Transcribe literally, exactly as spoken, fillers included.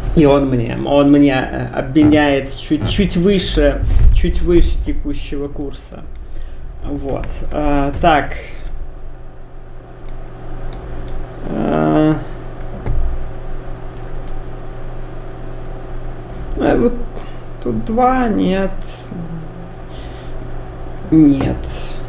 И он мне, он мне обменяет чуть, чуть выше, чуть выше текущего курса. Вот. А, так. А, вот тут два, нет. Нет.